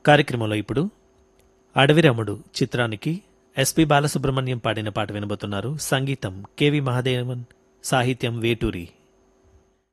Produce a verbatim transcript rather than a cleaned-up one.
కార్యక్రమంలో ఇప్పుడు అడవిరాముడు చిత్రానికి ఎస్పి బాలసుబ్రహ్మణ్యం పాడిన పాట వినబోతున్నారు. సంగీతం కెవి మహాదేవన్, సాహిత్యం వేటూరి.